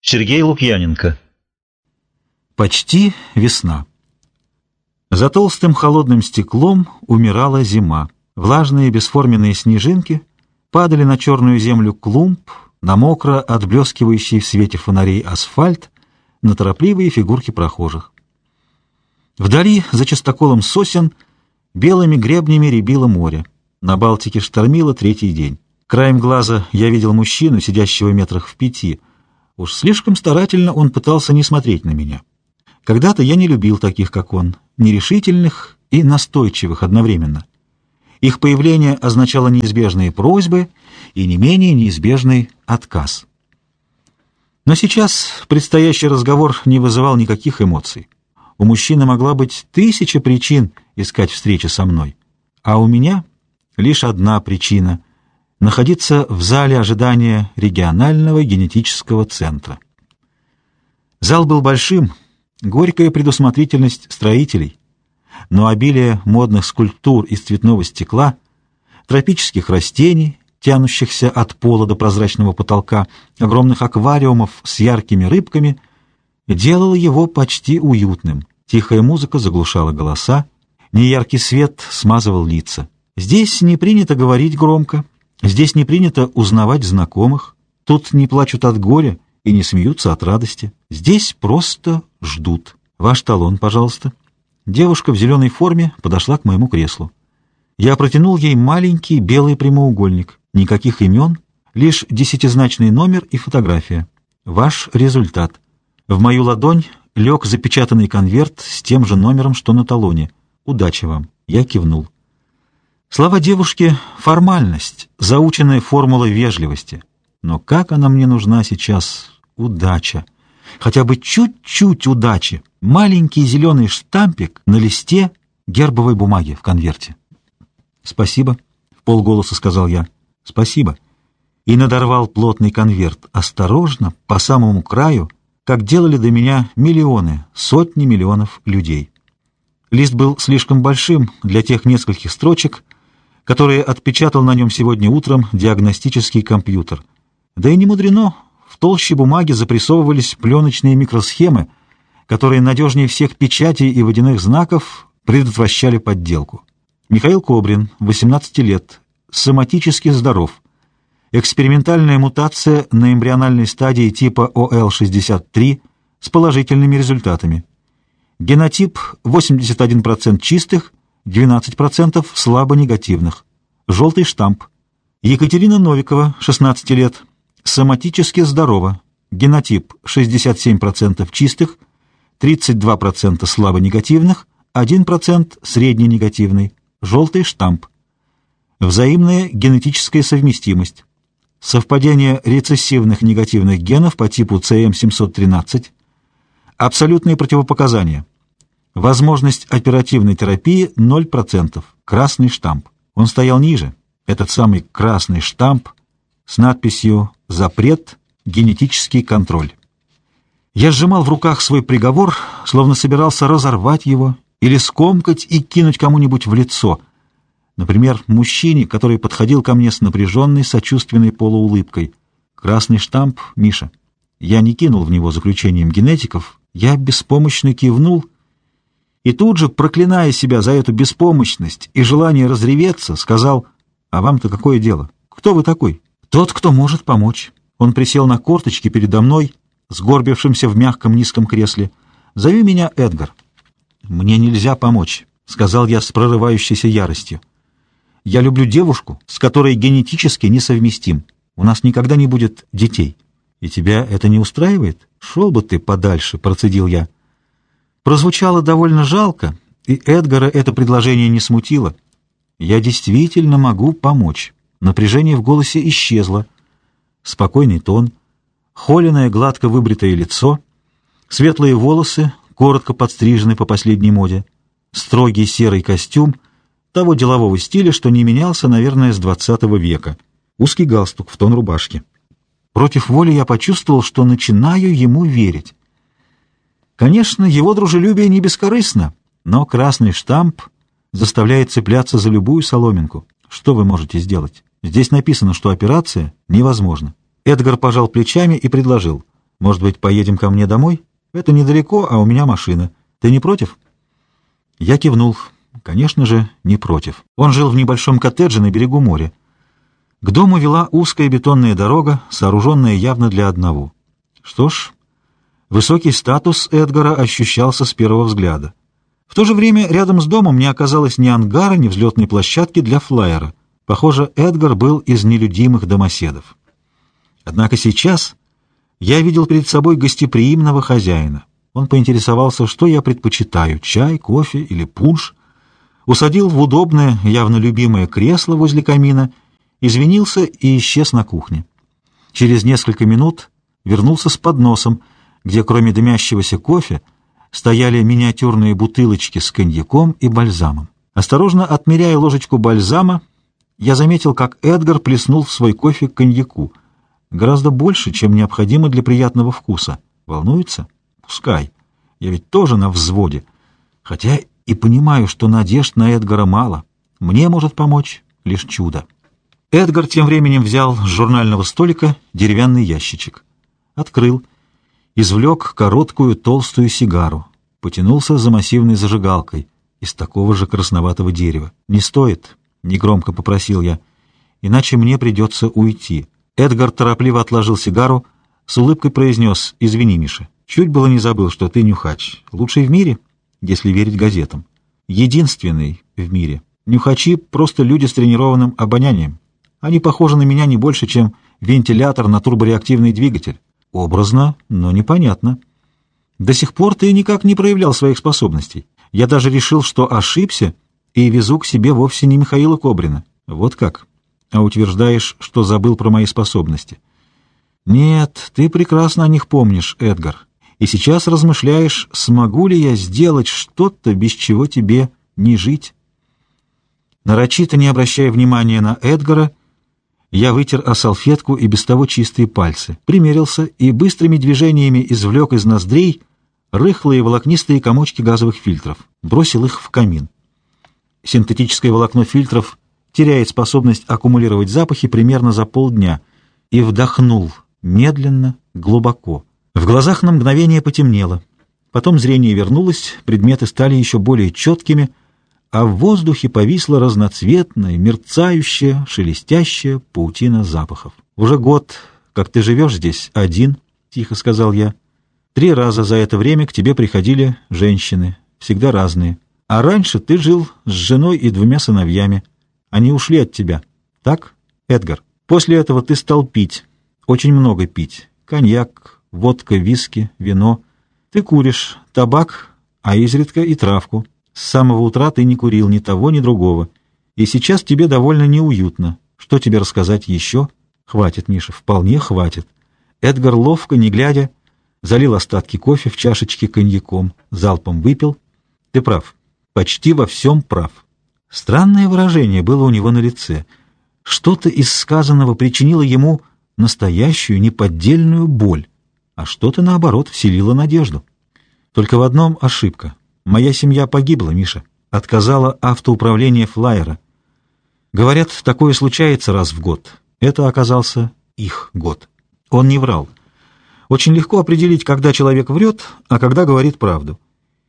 Сергей Лукьяненко. Почти весна. За толстым холодным стеклом умирала зима. Влажные бесформенные снежинки падали на черную землю клумб, на мокро отблескивающий в свете фонарей асфальт, на торопливые фигурки прохожих. Вдали, за частоколом сосен, белыми гребнями рябило море. На Балтике штормило третий день. Краем глаза я видел мужчину, сидящего метрах в 5. Уж слишком старательно он пытался не смотреть на меня. Когда-то я не любил таких, как он, нерешительных и настойчивых одновременно. Их появление означало неизбежные просьбы и не менее неизбежный отказ. Но сейчас предстоящий разговор не вызывал никаких эмоций. У мужчины могла быть 1000 причин искать встречи со мной, а у меня лишь одна причина — находиться в зале ожидания регионального генетического центра. Зал был большим, горькая предусмотрительность строителей, но обилие модных скульптур из цветного стекла, тропических растений, тянущихся от пола до прозрачного потолка, огромных аквариумов с яркими рыбками, делало его почти уютным. Тихая музыка заглушала голоса, неяркий свет смазывал лица. Здесь не принято говорить громко, здесь не принято узнавать знакомых, тут не плачут от горя и не смеются от радости. Здесь просто ждут. Ваш талон, пожалуйста. Девушка в зеленой форме подошла к моему креслу. Я протянул ей маленький белый прямоугольник. Никаких имен, лишь 10-значный номер и фотография. Ваш результат. В мою ладонь лег запечатанный конверт с тем же номером, что на талоне. Удачи вам. Я кивнул. Слова девушки — формальность, заученная формула вежливости. Но как она мне нужна сейчас? Удача. Хотя бы чуть-чуть удачи. Маленький зеленый штампик на листе гербовой бумаги в конверте. «Спасибо», — вполголоса сказал я. «Спасибо». И надорвал плотный конверт, осторожно, по самому краю, как делали до меня миллионы, сотни миллионов людей. Лист был слишком большим для тех нескольких строчек, которые отпечатал на нем сегодня утром диагностический компьютер. Да и не мудрено, в толще бумаги запрессовывались пленочные микросхемы, которые надежнее всех печатей и водяных знаков предотвращали подделку. Михаил Кобрин, 18 лет, соматически здоров. Экспериментальная мутация на эмбриональной стадии типа ОЛ-63 с положительными результатами. Генотип 81% чистых, 12% слабо негативных. Желтый штамп. Екатерина Новикова, 16 лет, соматически здорова. Генотип 67% чистых, 32% слабо негативных, 1% средненегативный. Желтый штамп. Взаимная генетическая совместимость. Совпадение рецессивных негативных генов по типу CM713. Абсолютные противопоказания. Возможность оперативной терапии 0%. Красный штамп. Он стоял ниже. Этот самый красный штамп с надписью «Запрет. Генетический контроль». Я сжимал в руках свой приговор, словно собирался разорвать его или скомкать и кинуть кому-нибудь в лицо. Например, мужчине, который подходил ко мне с напряженной, сочувственной полуулыбкой. Красный штамп, Миша. Я не кинул в него заключением генетиков, я беспомощно кивнул и тут же, проклиная себя за эту беспомощность и желание разреветься, сказал: «А вам-то какое дело? Кто вы такой?» «Тот, кто может помочь». Он присел на корточки передо мной, сгорбившимся в мягком низком кресле. «Зови меня Эдгар». «Мне нельзя помочь», — сказал я с прорывающейся яростью. «Я люблю девушку, с которой генетически несовместим. У нас никогда не будет детей». «И тебя это не устраивает? Шел бы ты подальше», — процедил я. Прозвучало довольно жалко, и Эдгара это предложение не смутило. «Я действительно могу помочь». Напряжение в голосе исчезло. Спокойный тон, холеное гладко выбритое лицо, светлые волосы, коротко подстрижены по последней моде, строгий серый костюм того делового стиля, что не менялся, наверное, с 20 века, узкий галстук в тон рубашки. Против воли я почувствовал, что начинаю ему верить. Конечно, его дружелюбие не бескорыстно, но красный штамп заставляет цепляться за любую соломинку. Что вы можете сделать? Здесь написано, что операция невозможна. Эдгар пожал плечами и предложил: Может быть, поедем ко мне домой? Это недалеко, а у меня машина. Ты не против?» Я кивнул. Конечно же, не против. Он жил в небольшом коттедже на берегу моря. К дому вела узкая бетонная дорога, сооруженная явно для одного. Что ж, высокий статус Эдгара ощущался с первого взгляда. В то же время рядом с домом не оказалось ни ангара, ни взлетной площадки для флайера. Похоже, Эдгар был из нелюдимых домоседов. Однако сейчас я видел перед собой гостеприимного хозяина. Он поинтересовался, что я предпочитаю — чай, кофе или пунш, усадил в удобное, явно любимое кресло возле камина, извинился и исчез на кухне. Через несколько минут вернулся с подносом, где кроме дымящегося кофе стояли миниатюрные бутылочки с коньяком и бальзамом. Осторожно отмеряя ложечку бальзама, я заметил, как Эдгар плеснул в свой кофе коньяку. Гораздо больше, чем необходимо для приятного вкуса. Волнуется? Пускай. Я ведь тоже на взводе. Хотя и понимаю, что надежд на Эдгара мало. Мне может помочь лишь чудо. Эдгар тем временем взял с журнального столика деревянный ящичек. Открыл. Извлек короткую толстую сигару. Потянулся за массивной зажигалкой из такого же красноватого дерева. «Не стоит», — негромко попросил я, — «иначе мне придется уйти». Эдгар торопливо отложил сигару, с улыбкой произнес: «Извини, Миша, чуть было не забыл, что ты нюхач. Лучший в мире, если верить газетам. Единственный в мире. Нюхачи — просто люди с тренированным обонянием. Они похожи на меня не больше, чем вентилятор на турбореактивный двигатель. Образно, но непонятно. До сих пор ты никак не проявлял своих способностей. Я даже решил, что ошибся, и везу к себе вовсе не Михаила Кобрина. Вот как. А утверждаешь, что забыл про мои способности. Нет, ты прекрасно о них помнишь, Эдгар. И сейчас размышляешь, смогу ли я сделать что-то, без чего тебе не жить». Нарочито не обращая внимания на Эдгара, я вытер о салфетку и без того чистые пальцы, примерился и быстрыми движениями извлек из ноздрей рыхлые волокнистые комочки газовых фильтров, бросил их в камин. Синтетическое волокно фильтров теряет способность аккумулировать запахи примерно за полдня, и вдохнул медленно, глубоко. В глазах на мгновение потемнело. Потом зрение вернулось, предметы стали еще более четкими, а в воздухе повисла разноцветная, мерцающая, шелестящая паутина запахов. «Уже год, как ты живешь здесь один», — тихо сказал я. 3 раза за это время к тебе приходили женщины, всегда разные. А раньше ты жил с женой и 2 сыновьями. Они ушли от тебя. Так, Эдгар? После этого ты стал пить, очень много пить. Коньяк, водка, виски, вино. Ты куришь табак, а изредка и травку. С самого утра ты не курил ни того, ни другого. И сейчас тебе довольно неуютно. Что тебе рассказать еще? Хватит, Миша, вполне хватит. Эдгар ловко, не глядя, залил остатки кофе в чашечке коньяком, залпом выпил. Ты прав, почти во всем прав. Странное выражение было у него на лице. Что-то из сказанного причинило ему настоящую, неподдельную боль, а что-то, наоборот, вселило надежду. Только в одном ошибка. Моя семья погибла, Миша. Отказала автоуправление флайера. Говорят, такое случается раз в год. Это оказался их год. Он не врал. Очень легко определить, когда человек врет, а когда говорит правду.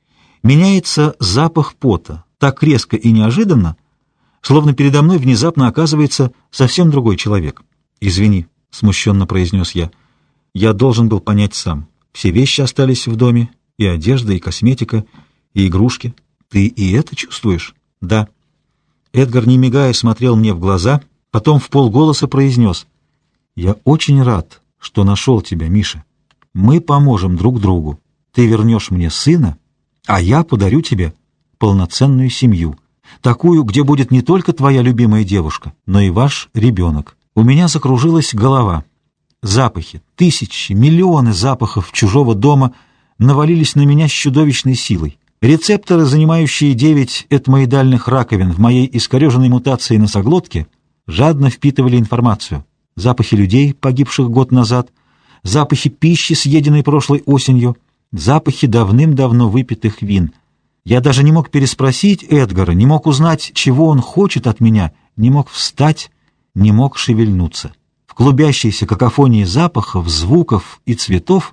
Меняется запах пота так резко и неожиданно, словно передо мной внезапно оказывается совсем другой человек. «Извини», — смущенно произнес я. «Я должен был понять сам. Все вещи остались в доме, и одежда, и косметика, и игрушки. Ты и это чувствуешь?» «Да». Эдгар, не мигая, смотрел мне в глаза, потом вполголоса произнес: «Я очень рад, что нашел тебя, Миша. Мы поможем друг другу. Ты вернешь мне сына, а я подарю тебе полноценную семью, такую, где будет не только твоя любимая девушка, но и ваш ребенок». У меня закружилась голова. Запахи, тысячи, миллионы запахов чужого дома навалились на меня с чудовищной силой. Рецепторы, занимающие 9 этмоидальных раковин в моей искореженной мутации носоглотки, жадно впитывали информацию. Запахи людей, погибших год назад, запахи пищи, съеденной прошлой осенью, запахи давным-давно выпитых вин. Я даже не мог переспросить Эдгара, не мог узнать, чего он хочет от меня, не мог встать, не мог шевельнуться. В клубящейся какофонии запахов, звуков и цветов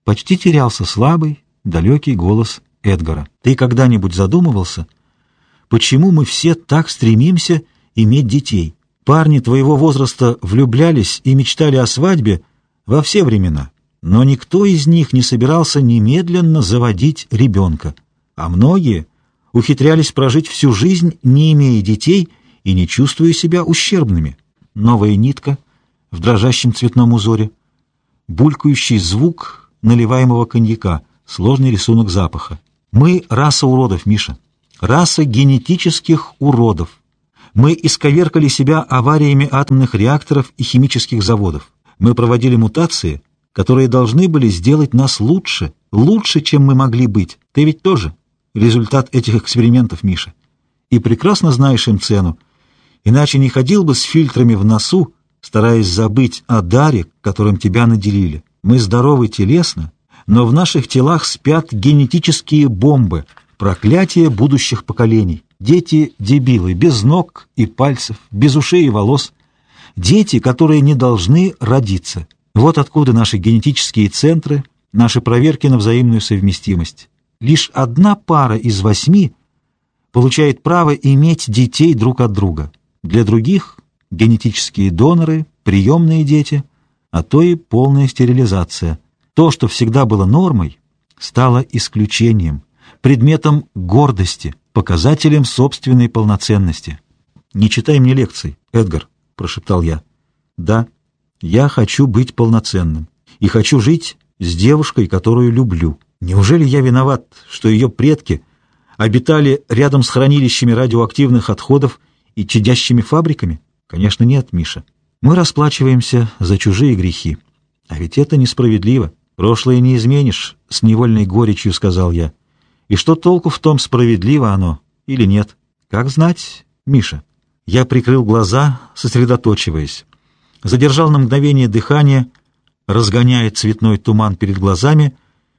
почти терялся слабый, далекий голос Эдгара. «Ты когда-нибудь задумывался, почему мы все так стремимся иметь детей? Парни твоего возраста влюблялись и мечтали о свадьбе во все времена, но никто из них не собирался немедленно заводить ребенка, а многие ухитрялись прожить всю жизнь, не имея детей и не чувствуя себя ущербными. Новая нитка в дрожащем цветном узоре, булькающий звук наливаемого коньяка, сложный рисунок запаха. Мы — раса уродов, Миша, раса генетических уродов. Мы исковеркали себя авариями атомных реакторов и химических заводов. Мы проводили мутации, которые должны были сделать нас лучше, чем мы могли быть. Ты ведь тоже результат этих экспериментов, Миша. И прекрасно знаешь им цену, иначе не ходил бы с фильтрами в носу, стараясь забыть о даре, которым тебя наделили. Мы здоровы телесно, но в наших телах спят генетические бомбы, проклятие будущих поколений. Дети-дебилы, без ног и пальцев, без ушей и волос. Дети, которые не должны родиться. Вот откуда наши генетические центры, наши проверки на взаимную совместимость. Лишь одна пара из 8 получает право иметь детей друг от друга. Для других — генетические доноры, приемные дети, а то и полная стерилизация. То, что всегда было нормой, стало исключением, предметом гордости, показателем собственной полноценности. «Не читай мне лекций, Эдгар», — прошептал я. «Да, я хочу быть полноценным и хочу жить с девушкой, которую люблю. Неужели я виноват, что ее предки обитали рядом с хранилищами радиоактивных отходов и чадящими фабриками? Конечно, нет, Миша. Мы расплачиваемся за чужие грехи. А ведь это несправедливо. Прошлое не изменишь, — с невольной горечью сказал я. И что толку в том, справедливо оно или нет? Как знать, Миша?» Я прикрыл глаза, сосредоточиваясь. Задержал на мгновение дыхание, разгоняя цветной туман перед глазами,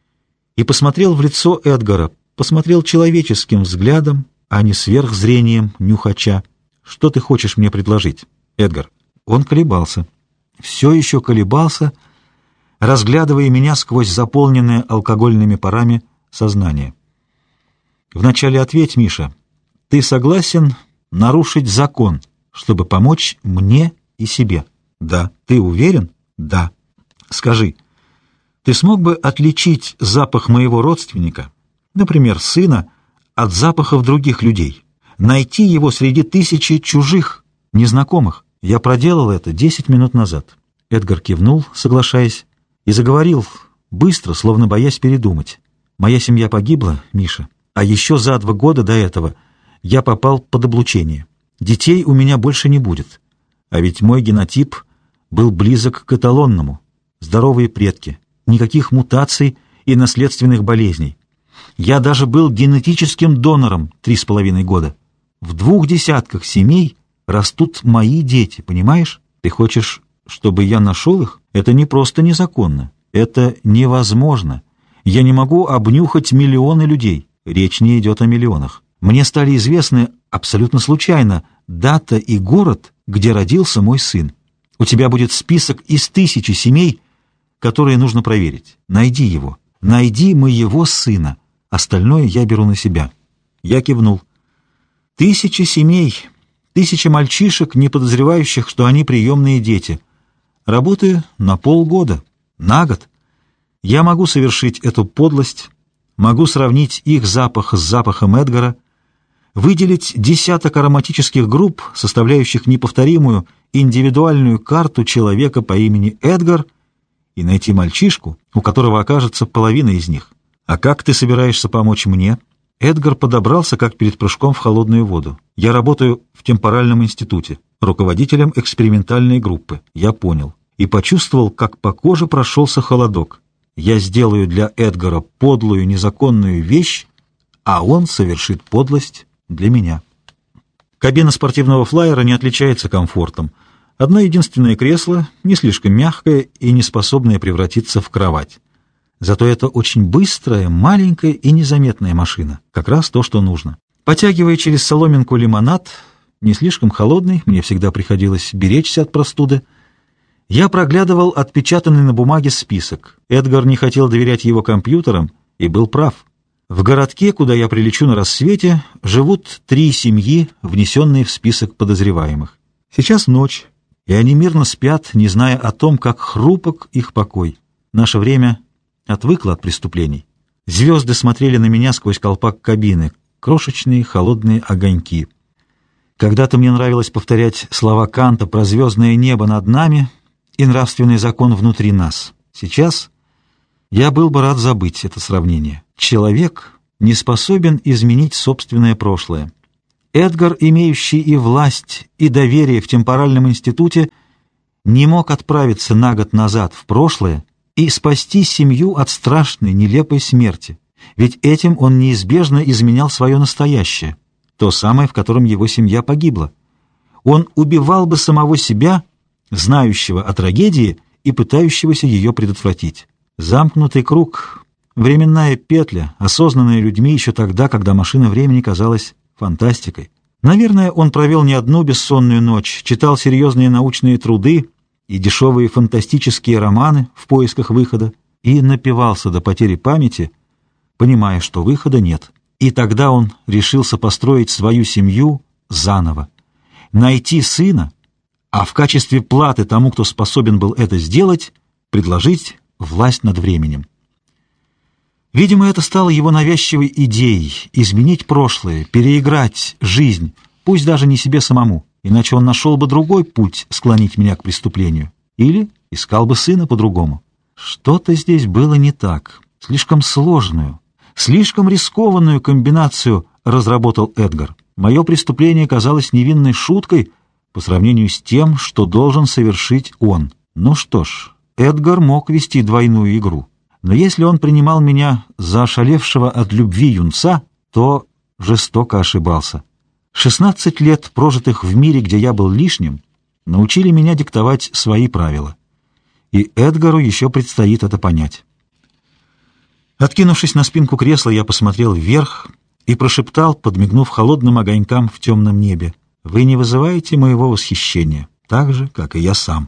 и посмотрел в лицо Эдгара, посмотрел человеческим взглядом, а не сверхзрением нюхача. «Что ты хочешь мне предложить, Эдгар?» Он колебался, все еще колебался, разглядывая меня сквозь заполненное алкогольными парами сознание. «Вначале ответь, Миша, ты согласен нарушить закон, чтобы помочь мне и себе?» «Да». «Ты уверен?» «Да». «Скажи, ты смог бы отличить запах моего родственника, например, сына, от запахов других людей? Найти его среди тысячи чужих, незнакомых?» «Я проделал это 10 минут назад». Эдгар кивнул, соглашаясь, и заговорил быстро, словно боясь передумать. «Моя семья погибла, Миша, а еще за 2 года до этого я попал под облучение. Детей у меня больше не будет. А ведь мой генотип был близок к эталонному. Здоровые предки, никаких мутаций и наследственных болезней. Я даже был генетическим донором 3,5 года. В 2 десятках семей растут мои дети, понимаешь? Ты хочешь, чтобы я нашел их? Это не просто незаконно. Это невозможно. Я не могу обнюхать миллионы людей. Речь не идет о миллионах. Мне стали известны абсолютно случайно дата и город, где родился мой сын. У тебя будет список из 1000 семей, которые нужно проверить. Найди его. Найди моего сына. Остальное я беру на себя». Я кивнул. 1000 семей, 1000 мальчишек, не подозревающих, что они приемные дети. Работаю на полгода, на год. Я могу совершить эту подлость, могу сравнить их запах с запахом Эдгара, выделить десяток ароматических групп, составляющих неповторимую индивидуальную карту человека по имени Эдгар, и найти мальчишку, у которого окажется половина из них. «А как ты собираешься помочь мне?» Эдгар подобрался, как перед прыжком в холодную воду. «Я работаю в темпоральном институте, руководителем экспериментальной группы». Я понял и почувствовал, как по коже прошелся холодок. Я сделаю для Эдгара подлую, незаконную вещь, а он совершит подлость для меня. Кабина спортивного флайера не отличается комфортом. Одно единственное кресло, не слишком мягкое и не способное превратиться в кровать. Зато это очень быстрая, маленькая и незаметная машина. Как раз то, что нужно. Потягивая через соломинку лимонад, не слишком холодный, мне всегда приходилось беречься от простуды, Я проглядывал отпечатанный на бумаге список. Эдгар не хотел доверять его компьютерам и был прав. В городке, куда я прилечу на рассвете, живут 3 семьи, внесенные в список подозреваемых. Сейчас ночь, и они мирно спят, не зная о том, как хрупок их покой. Наше время отвыкло от преступлений. Звезды смотрели на меня сквозь колпак кабины, крошечные холодные огоньки. Когда-то мне нравилось повторять слова Канта про звездное небо над нами и нравственный закон внутри нас. Сейчас я был бы рад забыть это сравнение. Человек не способен изменить собственное прошлое. Эдгар, имеющий и власть, и доверие в темпоральном институте, не мог отправиться на год назад в прошлое и спасти семью от страшной, нелепой смерти, ведь этим он неизбежно изменял свое настоящее, то самое, в котором его семья погибла. Он убивал бы самого себя, знающего о трагедии и пытающегося ее предотвратить. Замкнутый круг, временная петля, осознанная людьми еще тогда, когда машина времени казалась фантастикой. Наверное, он провел не одну бессонную ночь, читал серьезные научные труды и дешевые фантастические романы в поисках выхода и напивался до потери памяти, понимая, что выхода нет. И тогда он решился построить свою семью заново, найти сына, а в качестве платы тому, кто способен был это сделать, предложить власть над временем. Видимо, это стало его навязчивой идеей — изменить прошлое, переиграть жизнь, пусть даже не себе самому, иначе он нашел бы другой путь склонить меня к преступлению. Или искал бы сына по-другому. Что-то здесь было не так. Слишком сложную, слишком рискованную комбинацию разработал Эдгар. Мое преступление казалось невинной шуткой по сравнению с тем, что должен совершить он. Ну что ж, Эдгар мог вести двойную игру. Но если он принимал меня за ошалевшего от любви юнца, то жестоко ошибался. 16 лет, прожитых в мире, где я был лишним, научили меня диктовать свои правила. И Эдгару еще предстоит это понять. Откинувшись на спинку кресла, я посмотрел вверх и прошептал, подмигнув холодным огонькам в темном небе: «Вы не вызываете моего восхищения, так же, как и я сам».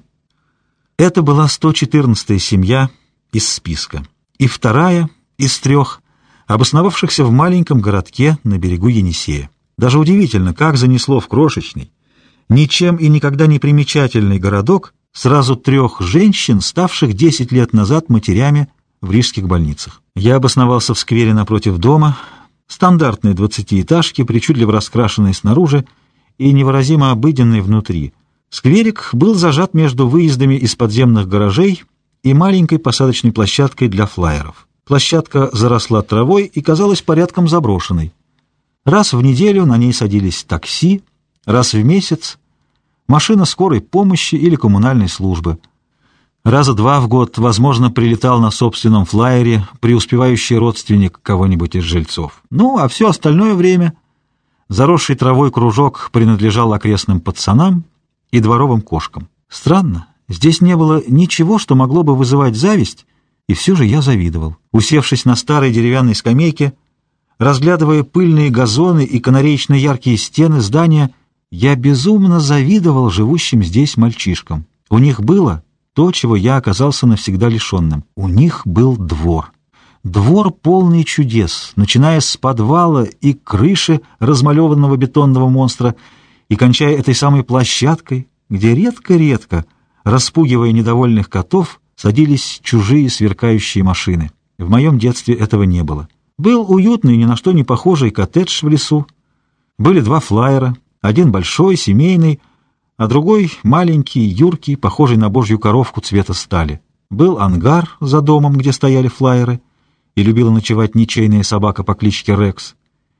Это была 114-я семья из списка, и вторая из 3, обосновавшихся в маленьком городке на берегу Енисея. Даже удивительно, как занесло в крошечный, ничем и никогда не примечательный городок сразу 3 женщин, ставших 10 лет назад матерями в рижских больницах. Я обосновался в сквере напротив дома, стандартной 20-этажки, причудливо раскрашенной снаружи и невыразимо обыденной внутри. Скверик был зажат между выездами из подземных гаражей и маленькой посадочной площадкой для флайеров. Площадка заросла травой и казалась порядком заброшенной. Раз в неделю на ней садились такси, раз в месяц машина скорой помощи или коммунальной службы. Раза 2 в год, возможно, прилетал на собственном флайере преуспевающий родственник кого-нибудь из жильцов. Ну, а все остальное время заросший травой кружок принадлежал окрестным пацанам и дворовым кошкам. Странно, здесь не было ничего, что могло бы вызывать зависть, и все же я завидовал. Усевшись на старой деревянной скамейке, разглядывая пыльные газоны и канареечно яркие стены здания, я безумно завидовал живущим здесь мальчишкам. У них было то, чего я оказался навсегда лишенным. У них был двор. Двор, полный чудес, начиная с подвала и крыши размалеванного бетонного монстра и кончая этой самой площадкой, где редко-редко, распугивая недовольных котов, садились чужие сверкающие машины. В моем детстве этого не было. Был уютный, ни на что не похожий коттедж в лесу. Были 2 флайера, один большой, семейный, а другой маленький, юркий, похожий на божью коровку цвета стали. Был ангар за домом, где стояли флайеры, и любила ночевать ничейная собака по кличке Рекс,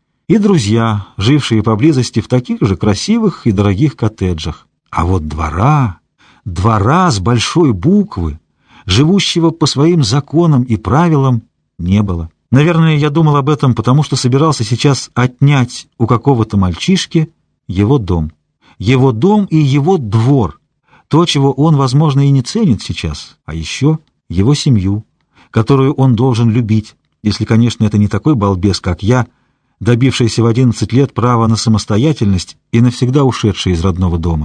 и друзья, жившие поблизости в таких же красивых и дорогих коттеджах. А вот двора с большой буквы, живущего по своим законам и правилам, не было. Наверное, я думал об этом, потому что собирался сейчас отнять у какого-то мальчишки его дом. Его дом и его двор. То, чего он, возможно, и не ценит сейчас. А еще его семью, которую он должен любить, если, конечно, это не такой балбес, как я, добившийся в 11 лет права на самостоятельность и навсегда ушедший из родного дома.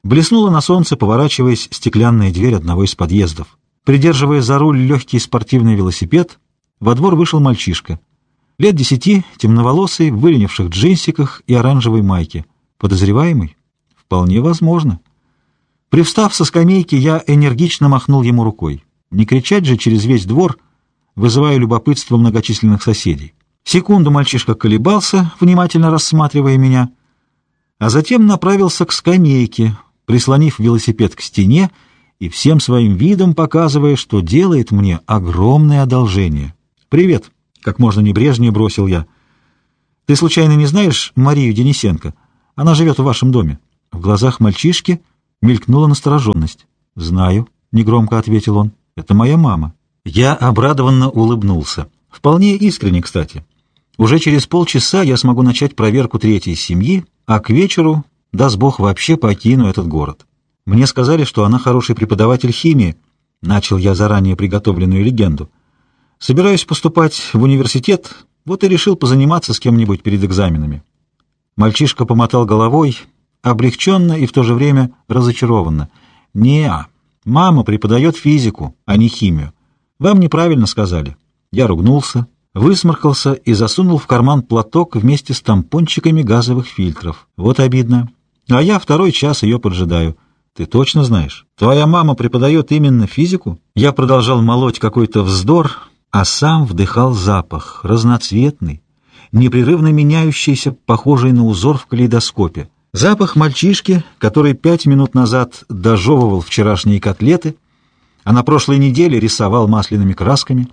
Блеснула на солнце, поворачиваясь, стеклянная дверь одного из подъездов. Придерживая за руль легкий спортивный велосипед, во двор вышел мальчишка. Лет 10, темноволосый, в выленивших джинсиках и оранжевой майке. Подозреваемый? Вполне возможно. Привстав со скамейки, я энергично махнул ему рукой. Не кричать же через весь двор, вызывая любопытство многочисленных соседей. Секунду мальчишка колебался, внимательно рассматривая меня, а затем направился к скамейке, прислонив велосипед к стене и всем своим видом показывая, что делает мне огромное одолжение. «Привет», — как можно небрежнее бросил я. «Ты случайно не знаешь Марию Денисенко? Она живет в вашем доме». В глазах мальчишки мелькнула настороженность. «Знаю», — негромко ответил он. «Это моя мама». Я обрадованно улыбнулся. Вполне искренне, кстати. Уже через полчаса я смогу начать проверку третьей семьи, а к вечеру, даст Бог, вообще покину этот город. Мне сказали, что она хороший преподаватель химии. Начал я заранее приготовленную легенду. Собираюсь поступать в университет, вот и решил позаниматься с кем-нибудь перед экзаменами. Мальчишка помотал головой, облегченно и в то же время разочарованно. «Не-а, мама преподает физику, а не химию. Вам неправильно сказали». Я ругнулся, высморкался и засунул в карман платок вместе с тампончиками газовых фильтров. Вот обидно. А я второй час ее поджидаю. Ты точно знаешь? Твоя мама преподает именно физику? Я продолжал молоть какой-то вздор, а сам вдыхал запах, разноцветный, непрерывно меняющийся, похожий на узор в калейдоскопе. Запах мальчишки, который 5 минут назад дожевывал вчерашние котлеты, а на прошлой неделе рисовал масляными красками.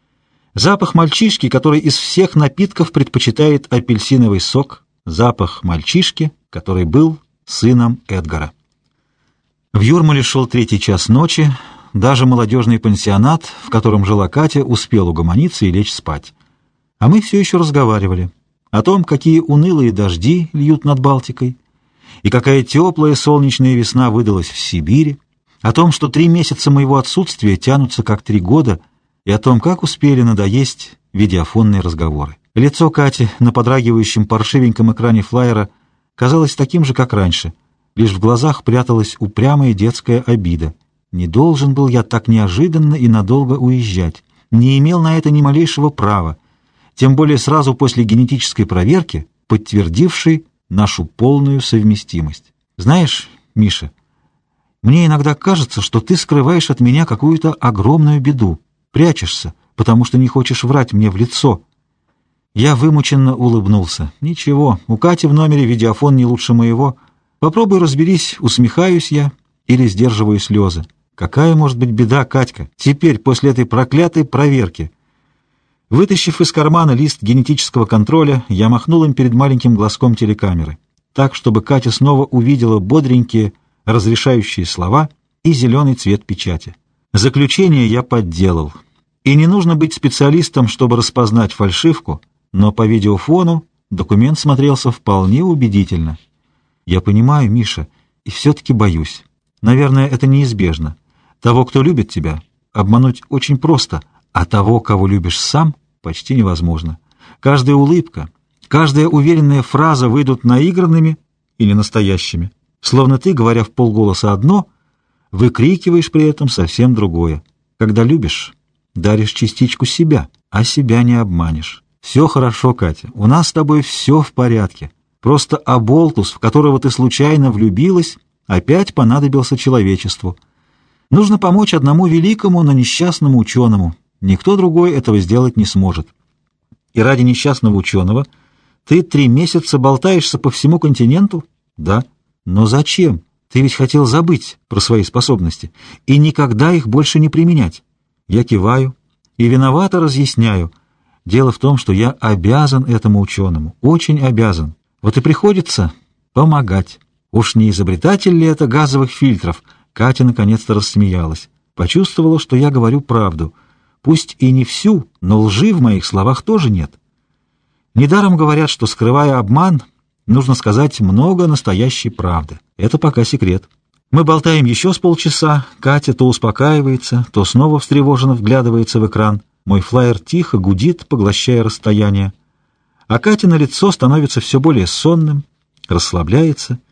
Запах мальчишки, который из всех напитков предпочитает апельсиновый сок. Запах мальчишки, который был сыном Эдгара. В Юрмале шел 3-й час ночи. Даже молодежный пансионат, в котором жила Катя, успел угомониться и лечь спать. А мы все еще разговаривали о том, какие унылые дожди льют над Балтикой, и какая теплая солнечная весна выдалась в Сибири, о том, что 3 месяца моего отсутствия тянутся как 3 года, и о том, как успели надоесть видеофонные разговоры. Лицо Кати на подрагивающем паршивеньком экране флайера казалось таким же, как раньше, лишь в глазах пряталась упрямая детская обида. Не должен был я так неожиданно и надолго уезжать, не имел на это ни малейшего права, тем более сразу после генетической проверки, подтвердившей нашу полную совместимость. Знаешь, Миша, мне иногда кажется, что ты скрываешь от меня какую-то огромную беду, прячешься, потому что не хочешь врать мне в лицо. Я вымученно улыбнулся. Ничего, у Кати в номере видеофон не лучше моего. Попробуй разберись, усмехаюсь я или сдерживаю слезы. Какая может быть беда, Катька, теперь, после этой проклятой проверки? Вытащив из кармана лист генетического контроля, я махнул им перед маленьким глазком телекамеры, так, чтобы Катя снова увидела бодренькие, разрешающие слова и зеленый цвет печати. Заключение я подделал. И не нужно быть специалистом, чтобы распознать фальшивку, но по видеофону документ смотрелся вполне убедительно. Я понимаю, Миша, и все-таки боюсь. Наверное, это неизбежно. Того, кто любит тебя, обмануть очень просто, а того, кого любишь сам, почти невозможно. Каждая улыбка, каждая уверенная фраза выйдут наигранными или настоящими. Словно ты, говоря вполголоса одно, выкрикиваешь при этом совсем другое. Когда любишь, даришь частичку себя, а себя не обманешь. Все хорошо, Катя, у нас с тобой все в порядке. Просто оболтус, в которого ты случайно влюбилась, опять понадобился человечеству. Нужно помочь одному великому, но несчастному ученому. Никто другой этого сделать не сможет. И ради несчастного ученого ты 3 месяца болтаешься по всему континенту? Да. Но зачем? Ты ведь хотел забыть про свои способности и никогда их больше не применять. Я киваю и виновато разъясняю. Дело в том, что я обязан этому ученому, очень обязан. Вот и приходится помогать. Уж не изобретатель ли это газовых фильтров? Катя наконец-то рассмеялась. Почувствовала, что я говорю правду. Пусть и не всю, но лжи в моих словах тоже нет. Недаром говорят, что, скрывая обман, нужно сказать много настоящей правды. Это пока секрет. Мы болтаем еще с полчаса. Катя то успокаивается, то снова встревоженно вглядывается в экран. Мой флаер тихо гудит, поглощая расстояние. А Катя на лицо становится все более сонным, расслабляется,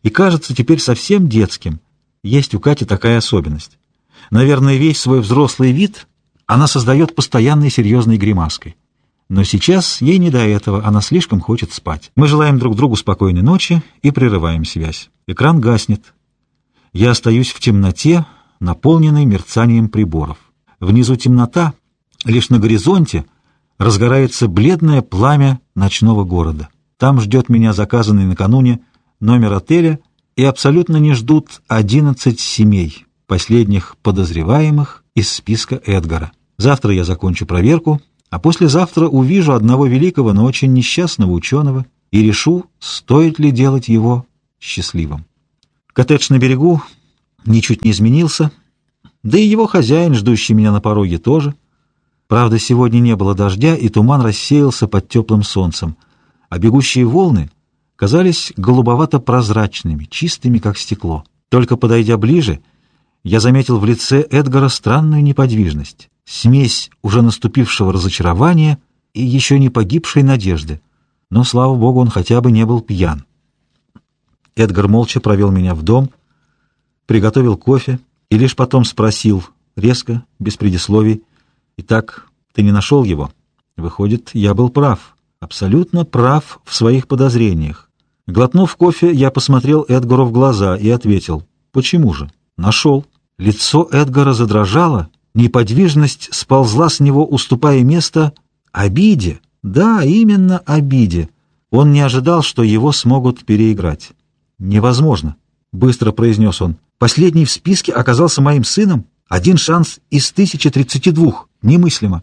и кажется теперь совсем детским. Есть у Кати такая особенность. Наверное, весь свой взрослый вид она создает постоянной серьезной гримаской. Но сейчас ей не до этого, она слишком хочет спать. Мы желаем друг другу спокойной ночи и прерываем связь. Экран гаснет. Я остаюсь в темноте, наполненной мерцанием приборов. Внизу темнота, лишь на горизонте разгорается бледное пламя ночного города. Там ждет меня заказанный накануне номер отеля, и абсолютно не ждут 11 семей, последних подозреваемых из списка Эдгара. Завтра я закончу проверку, а послезавтра увижу одного великого, но очень несчастного ученого и решу, стоит ли делать его счастливым. Коттедж на берегу ничуть не изменился, да и его хозяин, ждущий меня на пороге, тоже. Правда, сегодня не было дождя, и туман рассеялся под теплым солнцем, а бегущие волны казались голубовато-прозрачными, чистыми, как стекло. Только подойдя ближе, я заметил в лице Эдгара странную неподвижность, смесь уже наступившего разочарования и еще не погибшей надежды. Но, слава богу, он хотя бы не был пьян. Эдгар молча провел меня в дом, приготовил кофе и лишь потом спросил, резко, без предисловий: «Итак, ты не нашел его?» Выходит, я был прав, абсолютно прав в своих подозрениях. Глотнув кофе, я посмотрел Эдгару в глаза и ответил: «Почему же? Нашел». Лицо Эдгара задрожало, неподвижность сползла с него, уступая место обиде. Да, именно обиде. Он не ожидал, что его смогут переиграть. «Невозможно», — быстро произнес он. «Последний в списке оказался моим сыном. Один шанс из 1032. Немыслимо».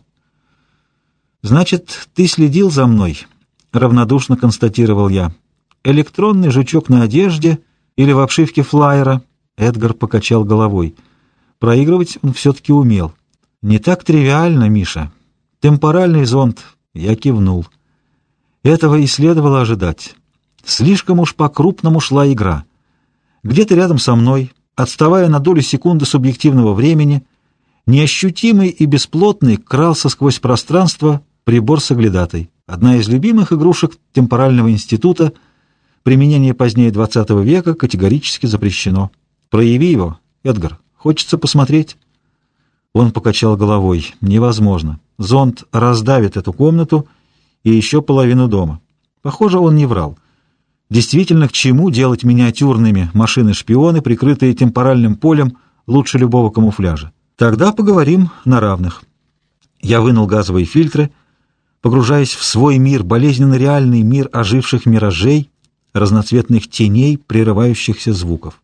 «Значит, ты следил за мной?» — равнодушно констатировал я. «Электронный жучок на одежде или в обшивке флаера?» Эдгар покачал головой. Проигрывать он все-таки умел. «Не так тривиально, Миша. Темпоральный зонд». Я кивнул. Этого и следовало ожидать. Слишком уж по-крупному шла игра. Где-то рядом со мной, отставая на долю секунды субъективного времени, неощутимый и бесплотный крался сквозь пространство прибор с оглядатой. Одна из любимых игрушек темпорального института, применение позднее 20 века категорически запрещено. Прояви его, Эдгар. Хочется посмотреть». Он покачал головой. «Невозможно. Зонд раздавит эту комнату и еще половину дома». Похоже, он не врал. Действительно, к чему делать миниатюрными машины-шпионы, прикрытые темпоральным полем, лучше любого камуфляжа? Тогда поговорим на равных. Я вынул газовые фильтры, погружаясь в свой мир, болезненно реальный мир оживших миражей, разноцветных теней, прерывающихся звуков.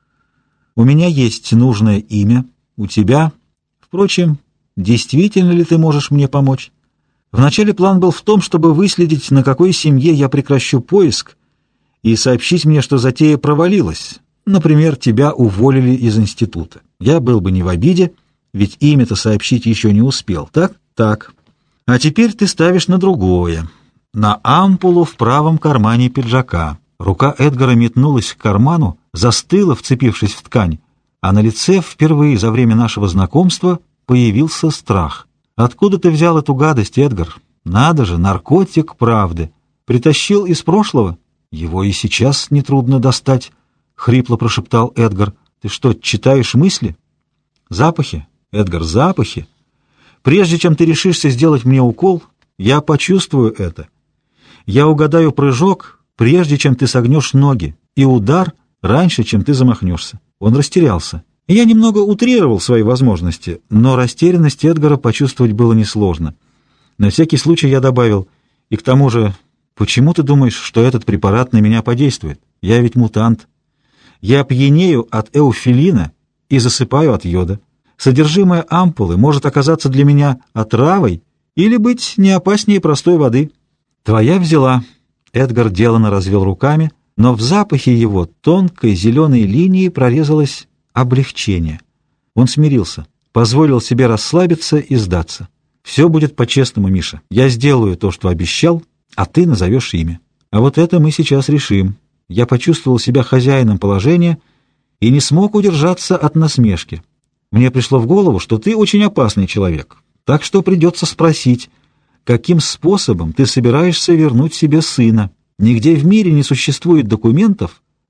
У меня есть нужное имя, у тебя. Впрочем, действительно ли ты можешь мне помочь? Вначале план был в том, чтобы выследить, на какой семье я прекращу поиск, и сообщить мне, что затея провалилась. Например, тебя уволили из института. Я был бы не в обиде, ведь имя-то сообщить еще не успел. Так? Так. А теперь ты ставишь на другое. На ампулу в правом кармане пиджака. Рука Эдгара метнулась к карману, застыла, вцепившись в ткань, а на лице впервые за время нашего знакомства появился страх. «Откуда ты взял эту гадость, Эдгар? Надо же, наркотик правды. Притащил из прошлого? Его и сейчас нетрудно достать», — хрипло прошептал Эдгар. «Ты что, читаешь мысли?» «Запахи, Эдгар, запахи. Прежде чем ты решишься сделать мне укол, я почувствую это. Я угадаю прыжок, прежде чем ты согнешь ноги, и удар раньше, чем ты замахнешься». Он растерялся. Я немного утрировал свои возможности, но растерянность Эдгара почувствовать было несложно. На всякий случай я добавил: «И к тому же, почему ты думаешь, что этот препарат на меня подействует? Я ведь мутант. Я пьянею от эуфилина и засыпаю от йода. Содержимое ампулы может оказаться для меня отравой или быть не опаснее простой воды». «Твоя взяла». Эдгар деланно развел руками, но в запахе его тонкой зеленой линии прорезалось облегчение. Он смирился, позволил себе расслабиться и сдаться. «Все будет по-честному, Миша. Я сделаю то, что обещал, а ты назовешь имя. А вот это мы сейчас решим». Я почувствовал себя хозяином положения и не смог удержаться от насмешки. «Мне пришло в голову, что ты очень опасный человек, так что придется спросить, каким способом ты собираешься вернуть себе сына? Нигде в мире не существует документов,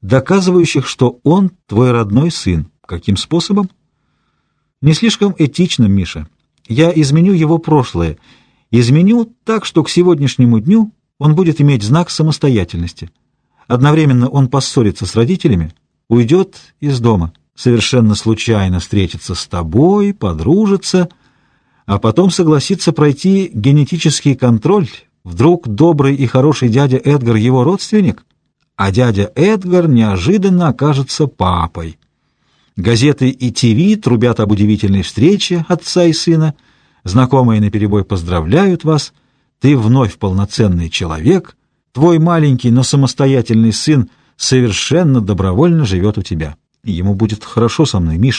доказывающих, что он твой родной сын. Каким способом? Не слишком этичным, Миша. Я изменю его прошлое. Изменю так, что к сегодняшнему дню он будет иметь знак самостоятельности. Одновременно он поссорится с родителями, уйдет из дома, совершенно случайно встретится с тобой, подружится, а потом согласится пройти генетический контроль. Вдруг добрый и хороший дядя Эдгар его родственник, а дядя Эдгар неожиданно окажется папой. Газеты и ТВ трубят об удивительной встрече отца и сына, знакомые наперебой поздравляют вас, ты вновь полноценный человек, твой маленький, но самостоятельный сын совершенно добровольно живет у тебя. Ему будет хорошо со мной, Миша.